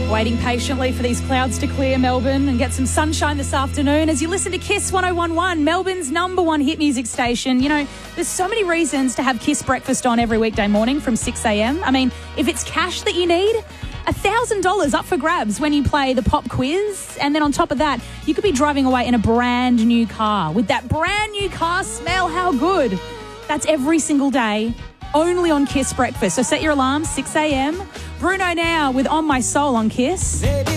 Waiting patiently for these clouds to clear, Melbourne, and get some sunshine this afternoon as you listen to Kiss 101.1, Melbourne's number one hit music station. You know, there's so many reasons to have Kiss breakfast on every weekday morning from 6 a.m. I mean, if it's cash that you need, $1,000 up for grabs when you play the pop quiz. And then on top of that, you could be driving away in a brand new car with that brand new car smell. How good. That's every single day, only on Kiss breakfast. So set your alarm, 6 a.m. Bruno now with On My Soul on Kiss.